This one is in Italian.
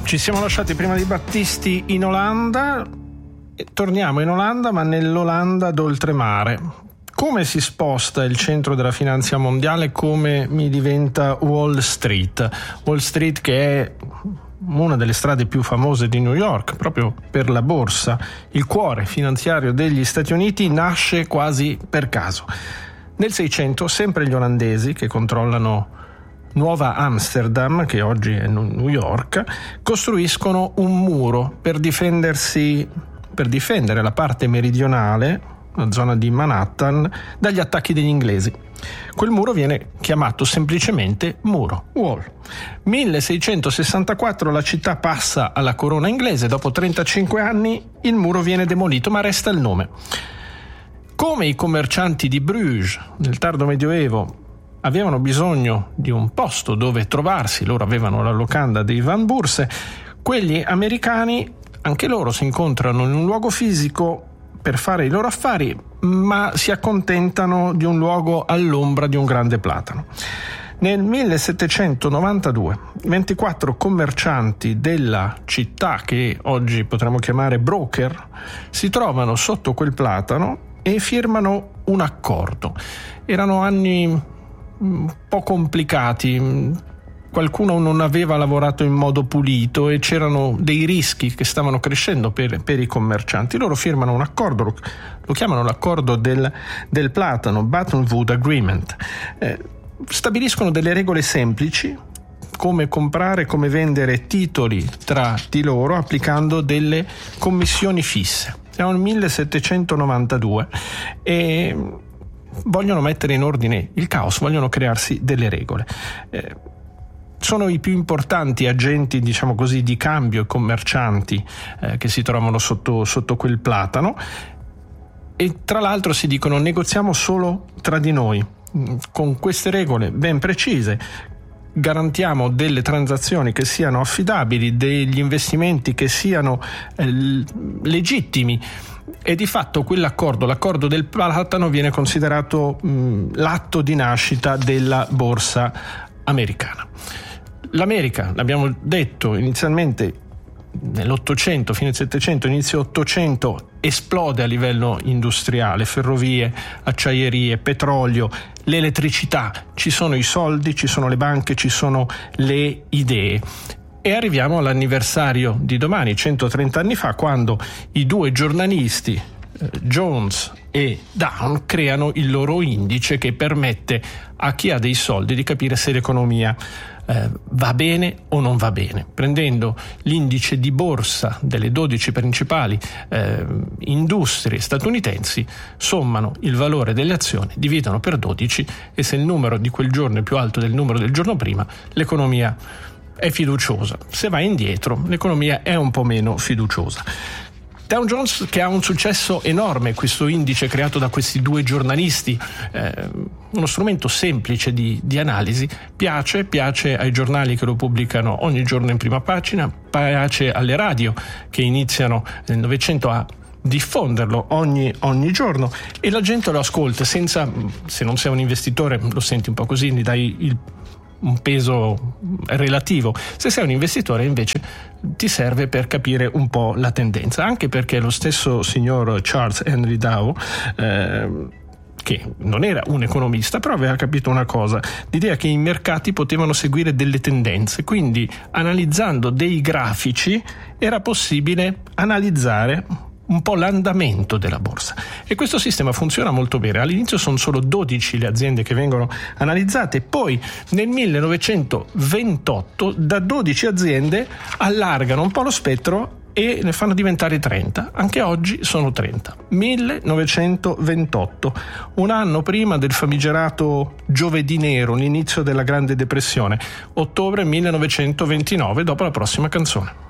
Ci siamo lasciati prima di Battisti in Olanda e torniamo in Olanda, ma nell'Olanda d'oltremare. Come si sposta il centro della finanza mondiale? Come mi diventa Wall Street? Wall Street, che è una delle strade più famose di New York, proprio per la borsa, il cuore finanziario degli Stati Uniti, nasce quasi per caso. Nel 600, sempre gli olandesi, che controllano Nuova Amsterdam, che oggi è New York, costruiscono un muro per difendere la parte meridionale, la zona di Manhattan, dagli attacchi degli inglesi. Quel muro viene chiamato semplicemente muro, wall. 1664 la città passa alla corona inglese, dopo 35 anni il muro viene demolito, ma resta il nome. Come i commercianti di Bruges nel tardo Medioevo avevano bisogno di un posto dove trovarsi, loro avevano la locanda dei Van Bourse, quelli americani anche loro si incontrano in un luogo fisico per fare i loro affari, ma si accontentano di un luogo all'ombra di un grande platano. Nel 1792 24 commercianti della città, che oggi potremmo chiamare broker, si trovano sotto quel platano e firmano un accordo. Erano anni un po' complicati, qualcuno non aveva lavorato in modo pulito e c'erano dei rischi che stavano crescendo per i commercianti. Loro firmano un accordo, lo chiamano l'accordo del platano, Buttonwood Agreement. Stabiliscono delle regole semplici, come comprare, come vendere titoli tra di loro, applicando delle commissioni fisse. Siamo nel 1792 e vogliono mettere in ordine il caos, vogliono crearsi delle regole. Sono i più importanti agenti, diciamo così, di cambio e commercianti che si trovano sotto quel platano, e tra l'altro si dicono: negoziamo solo tra di noi, con queste regole ben precise, garantiamo delle transazioni che siano affidabili, degli investimenti che siano legittimi. E di fatto l'accordo del platano viene considerato l'atto di nascita della borsa americana. L'America, l'abbiamo detto inizialmente, nell'Ottocento, fine 700, inizio 800, esplode a livello industriale, ferrovie, acciaierie, petrolio, l'elettricità, ci sono i soldi, ci sono le banche, ci sono le idee. E arriviamo all'anniversario di domani, 130 anni fa, quando i due giornalisti, Jones e Down, creano il loro indice che permette a chi ha dei soldi di capire se l'economia va bene o non va bene. Prendendo l'indice di borsa delle 12 principali industrie statunitensi, sommano il valore delle azioni, dividono per 12 e se il numero di quel giorno è più alto del numero del giorno prima, l'economia è fiduciosa. Se va indietro, l'economia è un po' meno fiduciosa. Dow Jones, che ha un successo enorme, questo indice creato da questi due giornalisti, uno strumento semplice di analisi, piace ai giornali che lo pubblicano ogni giorno in prima pagina, piace alle radio che iniziano nel Novecento a diffonderlo ogni giorno, e la gente lo ascolta senza, se non sei un investitore lo senti un po' così, ne dai un peso relativo. Se sei un investitore invece ti serve per capire un po' la tendenza, anche perché lo stesso signor Charles Henry Dow, che non era un economista, però aveva capito una cosa, l'idea che i mercati potevano seguire delle tendenze, quindi analizzando dei grafici era possibile analizzare un po' l'andamento della borsa, e questo sistema funziona molto bene. All'inizio sono solo 12 le aziende che vengono analizzate, poi nel 1928 da 12 aziende allargano un po' lo spettro e ne fanno diventare 30. Anche oggi sono 30. 1928, un anno prima del famigerato Giovedì Nero, l'inizio della Grande Depressione, ottobre 1929, dopo la prossima canzone.